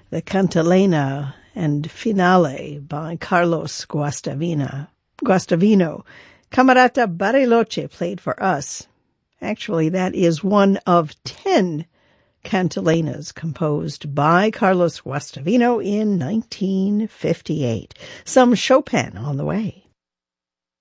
the Cantilena and Finale by Carlos Guastavino. Camerata Bariloche played for us. Actually, that is one of 10 cantilenas composed by Carlos Guastavino in 1958. Some Chopin on the way.